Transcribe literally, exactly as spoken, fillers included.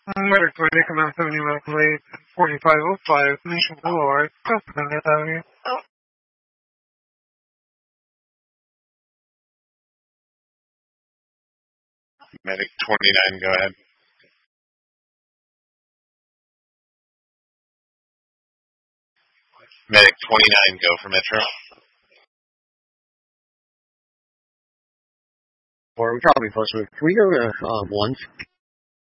Medic twenty, command seventy Mile Late, forty-five oh five, Nation Boulevard, Pennsylvania Avenue. Oh. Medic twenty-nine, go ahead. Medic twenty-nine, go for Metro. Or we probably close to it. Can we go to uh, one?